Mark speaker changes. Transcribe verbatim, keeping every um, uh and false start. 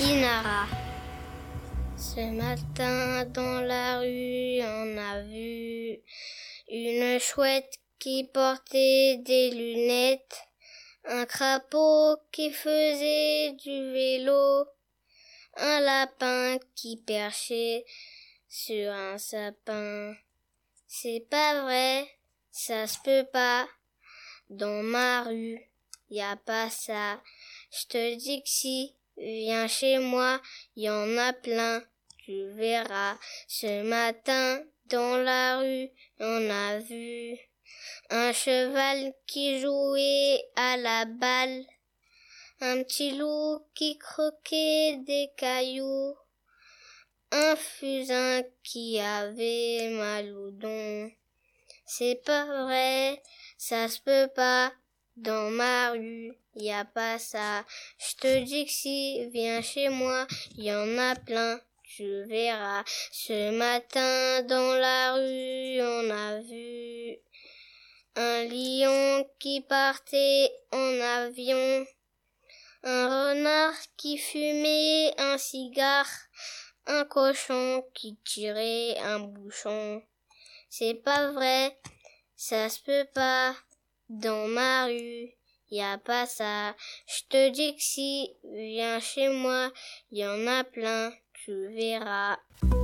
Speaker 1: Inara. Ce matin dans la rue, on a vu une chouette qui portait des lunettes, un crapaud qui faisait du vélo, un lapin qui perchait sur un sapin. C'est pas vrai, ça se peut pas, dans ma rue, y a pas ça. Je te dis que si, viens chez moi, y en a plein, tu verras. Ce matin, dans la rue, on a vu un cheval qui jouait à la balle, un petit loup qui croquait des cailloux, un fusain qui avait mal au don. C'est pas vrai, ça se peut pas, dans ma rue, y a pas ça. Je te dis que si, viens chez moi, y en a plein, tu verras. Ce matin, dans la rue, on a vu un lion qui partait en avion, un renard qui fumait un cigare, un cochon qui tirait un bouchon. C'est pas vrai, ça se peut pas, dans ma rue, y a pas ça. Je te dis que si, viens chez moi, y en a plein, tu verras.